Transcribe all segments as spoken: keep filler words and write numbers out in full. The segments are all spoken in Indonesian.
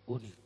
unik.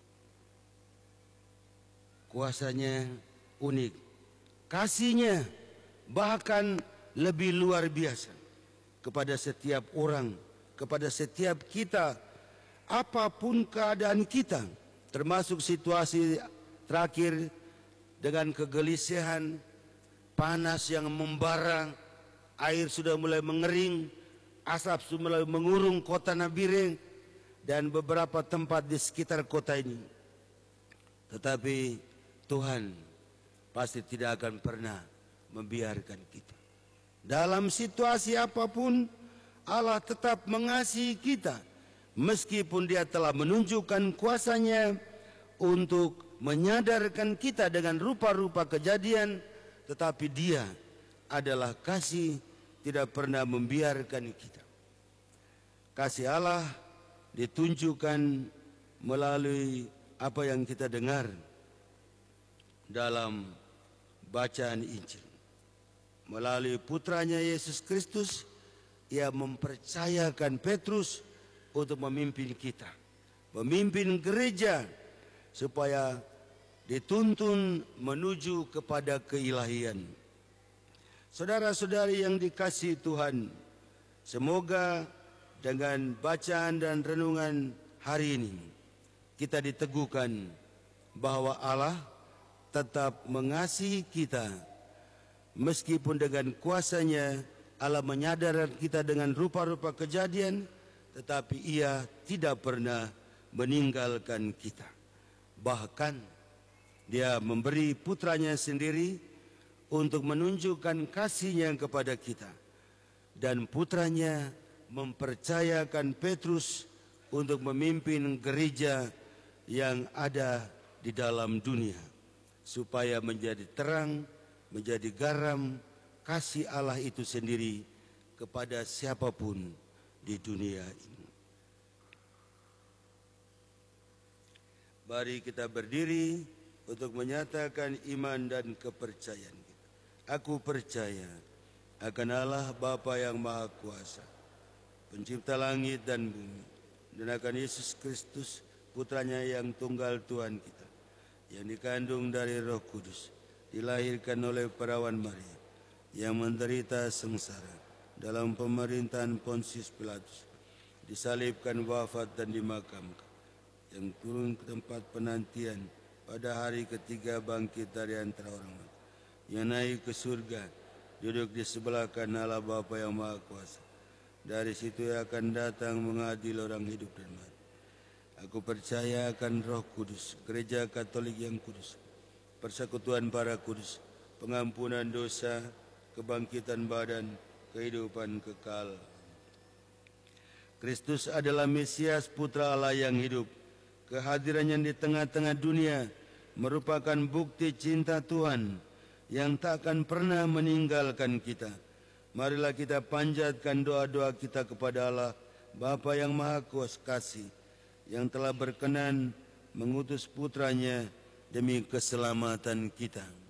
Kuasanya unik. Kasihnya bahkan lebih luar biasa kepada setiap orang, kepada setiap kita, apapun keadaan kita, termasuk situasi terakhir dengan kegelisahan, panas yang membara, air sudah mulai mengering, asap sudah mulai mengurung kota Nabire dan beberapa tempat di sekitar kota ini. Tetapi Tuhan pasti tidak akan pernah membiarkan kita. Dalam situasi apapun, Allah tetap mengasihi kita, meskipun Dia telah menunjukkan kuasanya untuk menyadarkan kita dengan rupa-rupa kejadian, tetapi Dia adalah kasih, tidak pernah membiarkan kita. Kasih Allah ditunjukkan melalui apa yang kita dengar dalam bacaan Injil. Melalui putranya Yesus Kristus, Ia mempercayakan Petrus untuk memimpin kita, memimpin gereja supaya dituntun menuju kepada keilahian. Saudara-saudari yang dikasihi Tuhan, semoga dengan bacaan dan renungan hari ini kita diteguhkan bahwa Allah tetap mengasihi kita. Meskipun dengan kuasanya Allah menyadarkan kita dengan rupa-rupa kejadian, tetapi Ia tidak pernah meninggalkan kita. Bahkan Dia memberi putranya sendiri untuk menunjukkan kasihnya kepada kita. Dan putranya mempercayakan Petrus untuk memimpin gereja yang ada di dalam dunia, supaya menjadi terang, menjadi garam kasih Allah itu sendiri kepada siapapun di dunia ini. Mari kita berdiri untuk menyatakan iman dan kepercayaan kita. Aku percaya akan Allah Bapa yang Maha Kuasa, pencipta langit dan bumi, dan akan Yesus Kristus, putranya yang tunggal Tuhan kita, yang dikandung dari Roh Kudus, dilahirkan oleh perawan Maria, yang menderita sengsara dalam pemerintahan Pontius Pilatus, disalibkan, wafat dan dimakamkan, yang turun ke tempat penantian, pada hari ketiga bangkit dari antara orang mati, yang naik ke surga, duduk di sebelah kanan Allah Bapa yang Maha Kuasa. Dari situ Ia akan datang mengadil orang hidup dan mati. Aku percaya akan Roh Kudus, gereja Katolik yang kudus, persekutuan para kudus, pengampunan dosa, kebangkitan badan, kehidupan kekal. Kristus adalah Mesias, putra Allah yang hidup. Kehadirannya di tengah-tengah dunia merupakan bukti cinta Tuhan yang tak akan pernah meninggalkan kita. Marilah kita panjatkan doa-doa kita kepada Allah Bapa yang Maha Kuasa Kasih, yang telah berkenan mengutus putranya demi keselamatan kita.